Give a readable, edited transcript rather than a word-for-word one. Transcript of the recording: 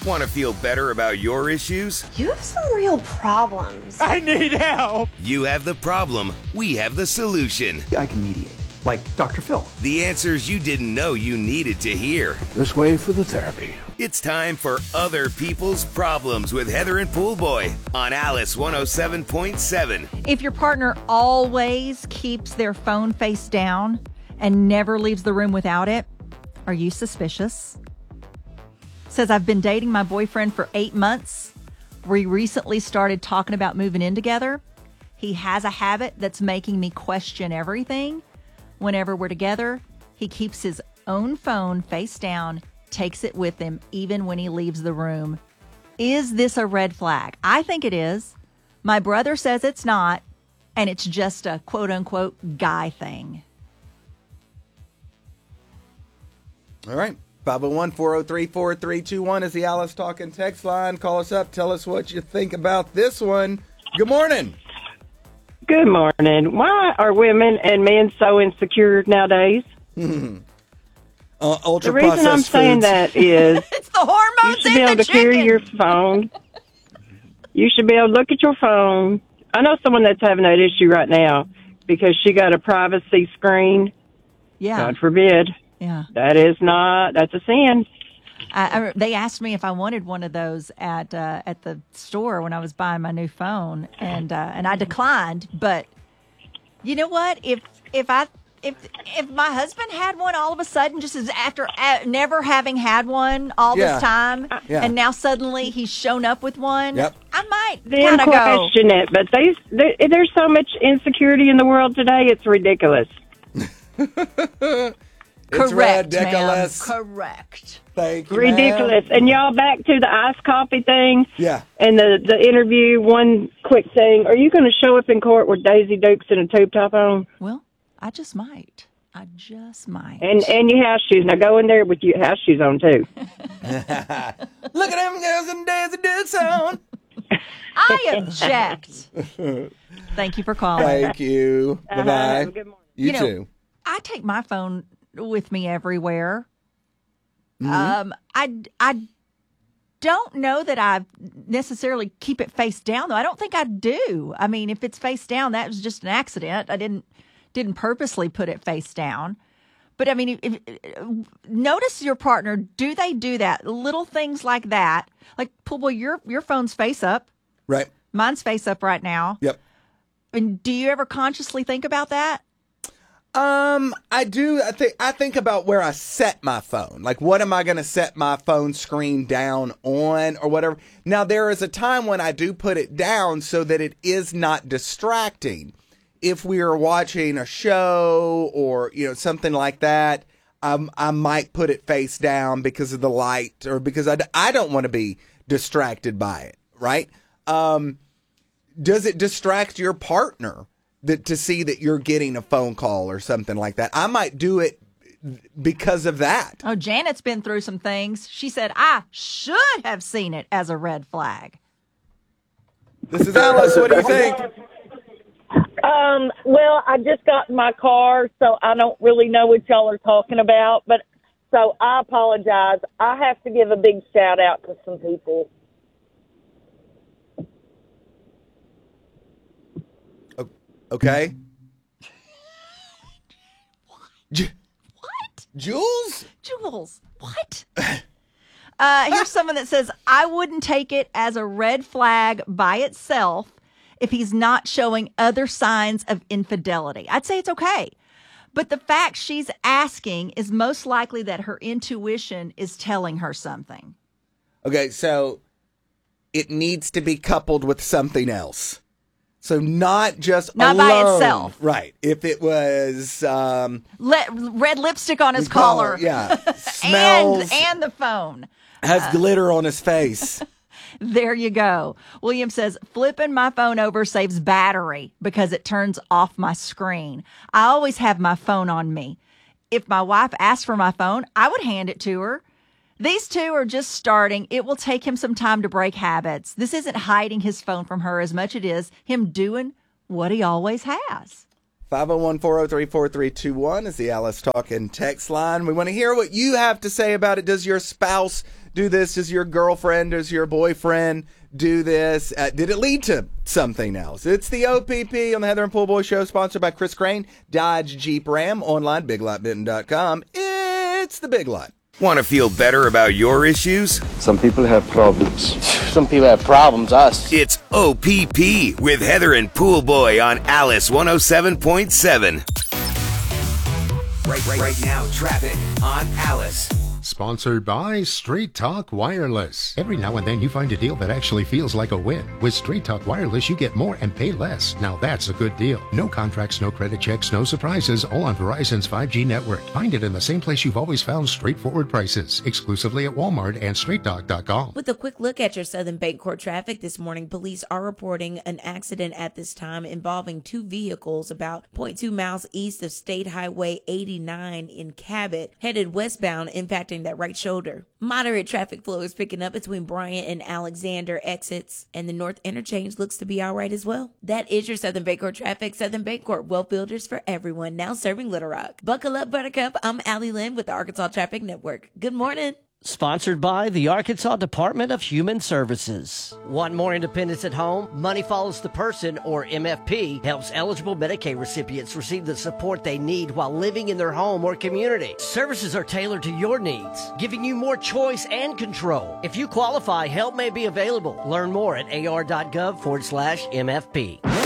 Want to feel better about your issues? You have some real problems. I need help. You have the problem, we have the solution. I can mediate, like Dr. Phil. The answers you didn't know you needed to hear. This way for the therapy. It's time for Other People's Problems with Heather and Poolboy on Alice 107.7. If your partner always keeps their phone face down and never leaves the room without it, are you suspicious? Says, I've been dating my boyfriend for 8 months. We recently started talking about moving in together. He has a habit that's making me question everything. Whenever we're together, he keeps his own phone face down, takes it with him, even when he leaves the room. Is this a red flag? I think it is. My brother says it's not, and it's just a quote-unquote guy thing. All right. 501-403-4321 is the Alice Talking text line. Call us up. Tell us what you think about this one. Good morning. Good morning. Why are women and men so insecure nowadays? Ultra The reason I'm saying that is It's the hormones you should be in able the to carry chicken. your phone. You should be able to look at your phone. I know someone that's having that issue right now because she got a privacy screen. Yeah. God forbid. Yeah. That's a sin. They asked me if I wanted one of those at the store when I was buying my new phone, and I declined. But you know what? If my husband had one all of a sudden, just as after never having had one all Yeah. this time, Yeah. and now suddenly he's shown up with one, Yep. I might Then kind of go. question it. But there's so much insecurity in the world today, it's ridiculous. It's Correct, ma'am. ridiculous. Correct. Thank you, ma'am. Ridiculous. And y'all, back to the iced coffee thing. Yeah. And the interview, one quick thing. Are you going to show up in court with Daisy Dukes and a tube top on? Well, I just might. And your house shoes. Now go in there with your house shoes on, too. Look at them girls and Daisy Dukes on. I object. Thank you for calling. Thank you. Bye-bye. Good morning. You know, too. I take my phone with me everywhere. I don't know that I necessarily keep it face down, though. I don't think I do. I mean, if it's face down, that was just an accident. I didn't purposely put it face down. But I mean, notice your partner. Do they do that? Little things like that. Like, Poolboy, your phone's face up. Right. Mine's face up right now. Yep. And do you ever consciously think about that? I do. I think about where I set my phone. Like, what am I going to set my phone screen down on or whatever? Now, there is a time when I do put it down so that it is not distracting. If we are watching a show or, something like that, I might put it face down because of the light or because I don't want to be distracted by it, right? Does it distract your partner to see that you're getting a phone call or something like that? I might do it because of that. Oh, Janet's been through some things. She said, I should have seen it as a red flag. This is Alice. What do you think? Well, I just got in my car, so I don't really know what y'all are talking about. But so I apologize. I have to give a big shout out to some people. Okay. What? Jules? Jules, what? Here's someone that says, I wouldn't take it as a red flag by itself if he's not showing other signs of infidelity. I'd say it's okay. But the fact she's asking is most likely that her intuition is telling her something. Okay, so it needs to be coupled with something else. So not just Not alone. by itself. Right. If it was Red lipstick on his collar. Yeah. Smells. and the phone. Has glitter on his face. There you go. William says, flipping my phone over saves battery because it turns off my screen. I always have my phone on me. If my wife asked for my phone, I would hand it to her. These two are just starting. It will take him some time to break habits. This isn't hiding his phone from her as much as it is him doing what he always has. 501-403-4321 is the Alice Talking text line. We want to hear what you have to say about it. Does your spouse do this? Does your girlfriend, does your boyfriend do this? Did it lead to something else? It's the OPP on the Heather and Pool Boy Show, sponsored by Chris Crane, Dodge Jeep Ram, online, BigLotBenton.com. It's the Big Lot. Want to feel better about your issues? Some people have problems. Some people have problems, us. It's OPP with Heather and Pool Boy on Alice 107.7. Right now, traffic on Alice. Sponsored by Straight Talk Wireless. Every now and then you find a deal that actually feels like a win. With Straight Talk Wireless, you get more and pay less. Now that's a good deal. No contracts, no credit checks, no surprises, all on Verizon's 5G network. Find it in the same place you've always found straightforward prices, exclusively at Walmart and StraightTalk.com. With a quick look at your Southern Bancorp traffic this morning, police are reporting an accident at this time involving two vehicles about 0.2 miles east of State Highway 89 in Cabot, headed westbound, impacting that right shoulder. Moderate traffic flow is picking up between Bryant and Alexander exits, and the North Interchange looks to be all right as well. That is your Southern Bancorp traffic. Southern Bancorp, wealth builders for everyone, now serving Little Rock. Buckle up, Buttercup. I'm Allie Lynn with the Arkansas Traffic Network. Good morning. Sponsored by the Arkansas Department of Human Services. Want more independence at home? Money Follows the Person, or MFP, helps eligible Medicaid recipients receive the support they need while living in their home or community. Services are tailored to your needs, giving you more choice and control. If you qualify, help may be available. Learn more at ar.gov/MFP.